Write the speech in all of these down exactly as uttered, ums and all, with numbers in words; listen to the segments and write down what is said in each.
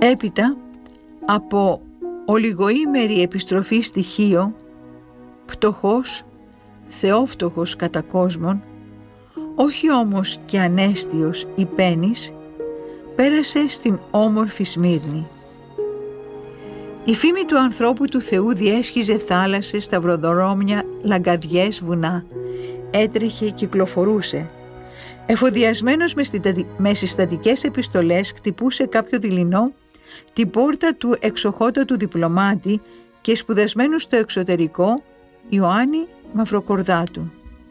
Έπειτα από ολιγοήμερη επιστροφή στη Χίο, πτωχός, θεόφτωχος κατά κόσμον, όχι όμως και ανέστιος υπένης, πέρασε στην όμορφη Σμύρνη. Η φήμη του ανθρώπου του Θεού διέσχιζε θάλασσες, σταυροδρόμια, λαγκαδιές, βουνά. Έτρεχε, κυκλοφορούσε. Εφοδιασμένος με, στιτα... με συστατικές επιστολές, χτυπούσε κάποιο δειλινό την πόρτα του εξοχότατου διπλωμάτη και σπουδασμένου στο εξωτερικό Ιωάννη Μαυροκορδάτου.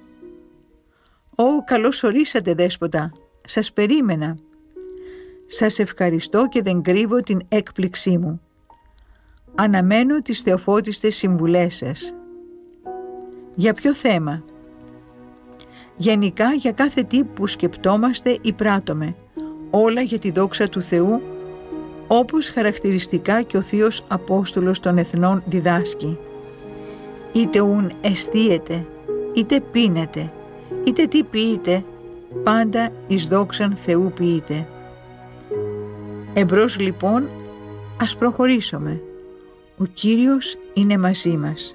«Ω, καλώς ορίσατε, δέσποτα, σας περίμενα. Σας ευχαριστώ και δεν κρύβω την έκπληξή μου. Αναμένω τις θεοφώτιστες συμβουλές σας». «Για ποιο θέμα?» «Γενικά για κάθε τι που σκεπτόμαστε ή πράττουμε, όλα για τη δόξα του Θεού, όπως χαρακτηριστικά και ο Θείος Απόστολος των Εθνών διδάσκει. Είτε ουν εστίετε, είτε πίνετε, είτε τι ποιείτε, πάντα εις δόξαν Θεού ποιείτε». Εμπρός λοιπόν, ας προχωρήσουμε. Ο Κύριος είναι μαζί μας.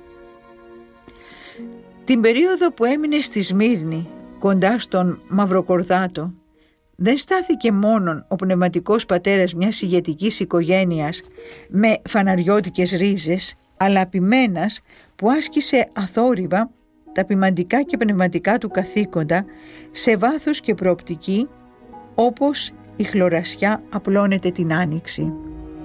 Την περίοδο που έμεινε στη Σμύρνη, κοντά στον Μαυροκορδάτο, δεν στάθηκε μόνον ο πνευματικός πατέρας μιας ηγετικής οικογένειας με φαναριώτικες ρίζες, αλλά ποιμένας που άσκησε αθόρυβα τα ποιμαντικά και πνευματικά του καθήκοντα σε βάθος και προοπτική, όπως η χλωρασιά απλώνεται την άνοιξη.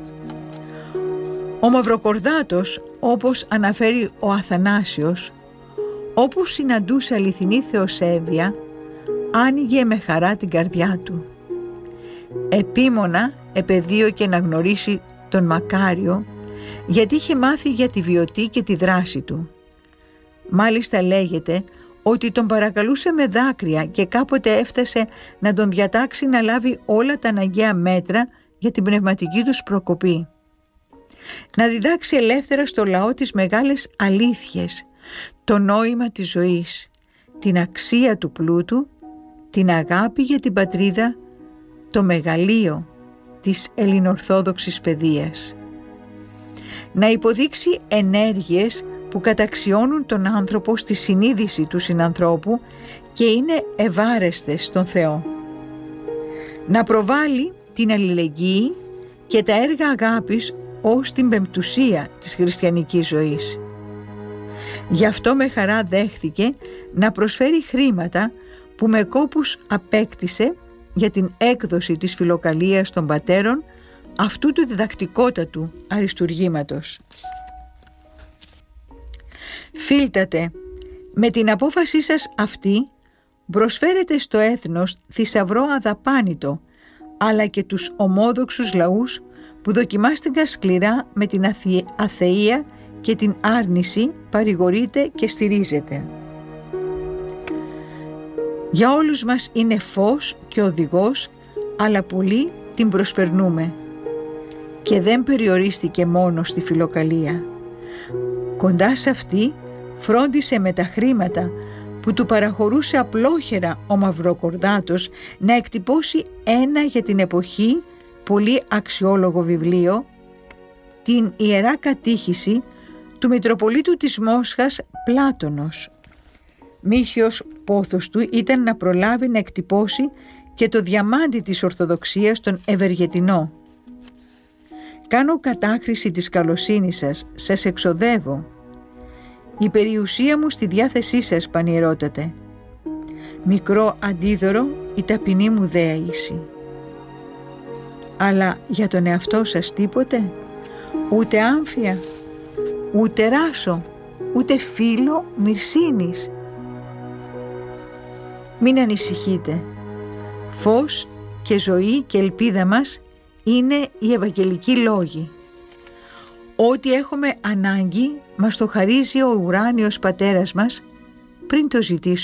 Ο Μαυροκορδάτος, όπως αναφέρει ο Αθανάσιος, όπου συναντούσε αληθινή θεοσέβεια, άνοιγε με χαρά την καρδιά του. Επίμονα επεδίωκε να γνωρίσει τον Μακάριο, γιατί είχε μάθει για τη βιωτή και τη δράση του. Μάλιστα λέγεται ότι τον παρακαλούσε με δάκρυα και κάποτε έφτασε να τον διατάξει να λάβει όλα τα αναγκαία μέτρα για την πνευματική τους προκοπή. Να διδάξει ελεύθερα στο λαό τις μεγάλες αλήθειες, το νόημα της ζωής, την αξία του πλούτου, την αγάπη για την πατρίδα, το μεγαλείο της ελληνορθόδοξης παιδείας. Να υποδείξει ενέργειες που καταξιώνουν τον άνθρωπο στη συνείδηση του συνανθρώπου και είναι ευάρεστες στον Θεό. Να προβάλλει την αλληλεγγύη και τα έργα αγάπης ως την πεμπτουσία της χριστιανικής ζωής. Γι' αυτό με χαρά δέχθηκε να προσφέρει χρήματα που με κόπους απέκτησε για την έκδοση της φιλοκαλίας των πατέρων αυτού του διδακτικότατου αριστουργήματος. Φίλτατε, με την απόφασή σας αυτή προσφέρετε στο έθνος θησαυρό αδαπάνητο, αλλά και τους ομόδοξους λαούς που δοκιμάστηκαν σκληρά με την αθεία και την άρνηση παρηγορείτε και στηρίζετε. Για όλους μας είναι φως και οδηγός, αλλά πολλοί την προσπερνούμε. Και δεν περιορίστηκε μόνο στη φιλοκαλία. Κοντά σε αυτή φρόντισε με τα χρήματα που του παραχωρούσε απλόχερα ο Μαυροκορδάτος να εκτυπώσει ένα για την εποχή πολύ αξιόλογο βιβλίο, την Ιερά Κατήχηση του Μητροπολίτου της Μόσχας Πλάτωνος. Μύχιος πόθος του ήταν να προλάβει να εκτυπώσει και το διαμάντι της Ορθοδοξίας, τον Ευεργετινό. «Κάνω κατάχρηση της καλοσύνης σας, σας εξοδεύω. Η περιουσία μου στη διάθεσή σας, πανηρότατε. Μικρό αντίδωρο η ταπεινή μου δέηση. Αλλά για τον εαυτό σας τίποτε, ούτε άμφια, ούτε ράσο, ούτε φίλο μυρσίνης. Μην ανησυχείτε. Φως και ζωή και ελπίδα μας είναι οι ευαγγελικοί λόγοι. Ό,τι έχουμε ανάγκη μας το χαρίζει ο ουράνιος πατέρας μας πριν το ζητήσουμε.